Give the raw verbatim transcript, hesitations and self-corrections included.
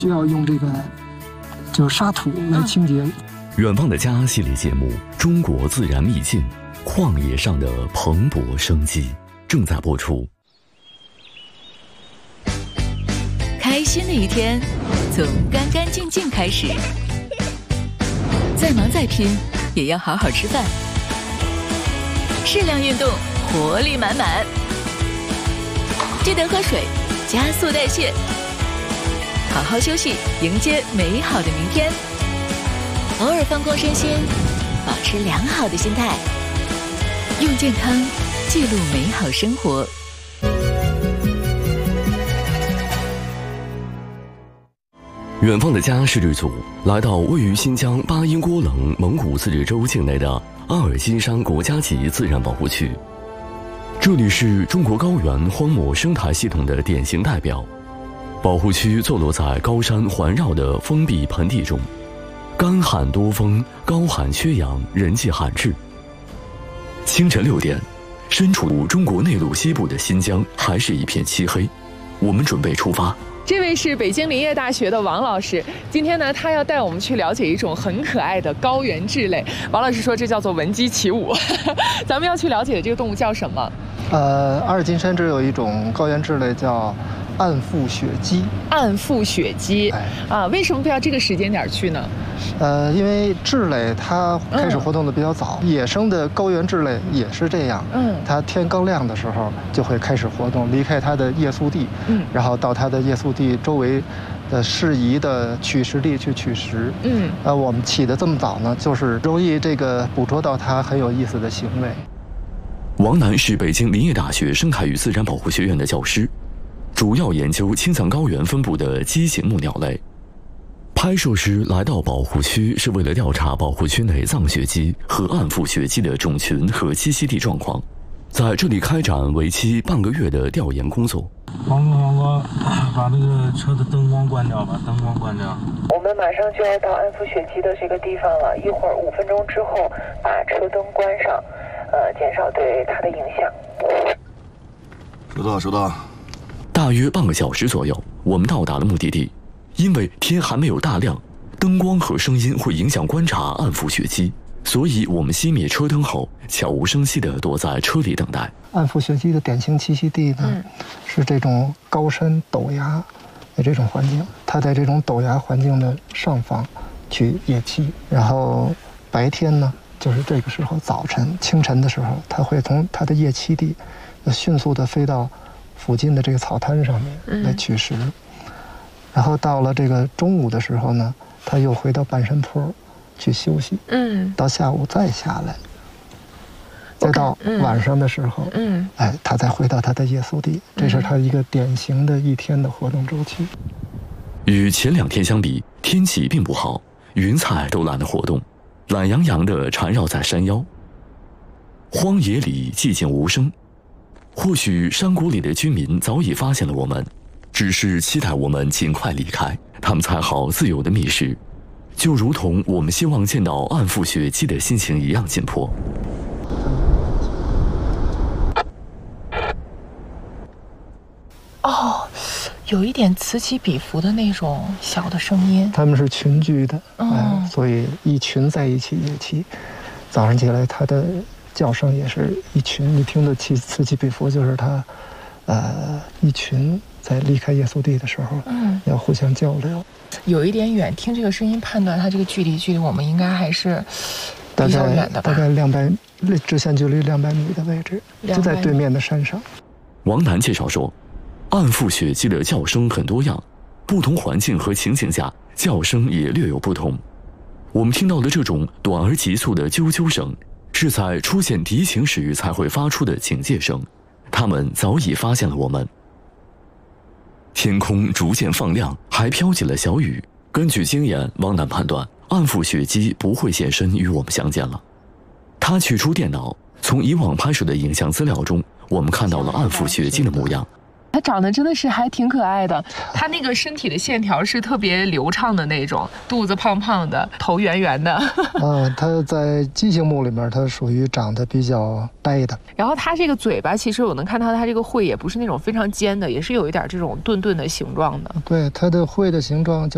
就要用这个就是沙土来清洁。嗯、 远方的家系列节目《中国自然秘境》，旷野上的蓬勃生机正在播出。 开心的一天从干干净净开始，再忙再拼也要好好吃饭，适量运动，活力满满。记得喝水，加速代谢，好好休息，迎接美好的明天。偶尔放空身心，保持良好的心态，用健康记录美好生活。 远方的家视剧组来到位于新疆巴音郭冷蒙古自治州境内的阿尔金山国家级自然保护区。这里是中国高原荒漠生态系统的典型代表。保护区坐落在高山环绕的封闭盆地中，干旱多风，高寒缺氧，人迹罕至。清晨六点，身处中国内陆西部的新疆还是一片漆黑，我们准备出发。 这位是北京林业大学的王老师，今天呢，他要带我们去了解一种很可爱的高原雉类。王老师说这叫做闻鸡起舞。咱们要去了解的这个动物叫什么？ 呃，阿尔金山这有一种高原雉类叫暗腹雪鸡。 暗腹雪鸡，哎、啊，为什么不要这个时间点去呢？ 呃，因为雉类它开始活动的比较早，嗯、野生的高原雉类也是这样。嗯，它天刚亮的时候就会开始活动，离开它的夜宿地，嗯，然后到它的夜宿地周围的适宜的取食地去取食。嗯，呃，我们起得这么早呢，就是容易这个捕捉到它很有意思的行为。 王楠是北京林业大学生态与自然保护学院的教师，主要研究青藏高原分布的鸡形目鸟类。拍摄时来到保护区是为了调查保护区内藏雪鸡和暗腹雪鸡的种群和栖息地状况，在这里开展为期半个月的调研工作。 王哥，王哥，把那个车的灯光关掉吧，灯光关掉。 我们马上就要到暗腹雪鸡的这个地方了，一会儿五分钟之后把车灯关上，呃，减少对它的影响。 收到，收到。 大约半个小时左右，我们到达了目的地。因为天还没有大亮，灯光和声音会影响观察暗腹雪鸡，所以我们熄灭车灯后，悄无声息地躲在车里等待。 暗腹雪鸡的典型栖息地呢，嗯、是这种高山陡崖的这种环境，它在这种陡崖环境的上方去夜栖，然后白天呢，就是这个时候早晨清晨的时候，它会从它的夜栖地迅速地飞到附近的这个草滩上面来取食。嗯，然后到了这个中午的时候呢，他又回到半山坡去休息。嗯，到下午再下来，再到晚上的时候，嗯，哎，他再回到他的夜宿地。这是他一个典型的一天的活动周期。 与前两天相比，天气并不好，云彩都懒得活动，懒洋洋地缠绕在山腰。荒野里寂静无声，或许山谷里的居民早已发现了我们。只是期待我们尽快离开，他们才好自由的觅食，就如同我们希望见到暗腹雪鸡的心情一样紧迫。 哦，有一点此起彼伏的那种小的声音。 他们是群居的，哦、哎，所以一群在一起夜栖。早上起来，它的叫声也是一群，你听得起此起彼伏，就是它，呃，一群。在离开夜宿地的时候，嗯，要互相交流。 有一点远，听这个声音判断它这个距离，距离我们应该还是比较远的吧？ 大概两百直线距离两百米的位置，就在对面的山上。 王楠介绍说，暗腹雪鸡的叫声很多样，不同环境和情景下叫声也略有不同。我们听到的这种短而急促的啾啾声，是在出现敌情时才会发出的警戒声。他们早已发现了我们。天空逐渐放亮，还飘起了小雨。根据经验，王楠判断暗腹雪鸡不会现身与我们相见了。他取出电脑，从以往拍摄的影像资料中，我们看到了暗腹雪鸡的模样。 它长得真的是还挺可爱的，它那个身体的线条是特别流畅的那种，肚子胖胖的，头圆圆的。 啊，它在鸡形目里面，它属于长得比较呆的。 然后它这个嘴巴，其实我能看到它这个喙也不是那种非常尖的，也是有一点这种钝钝的形状的。 对，它的喙的形状就。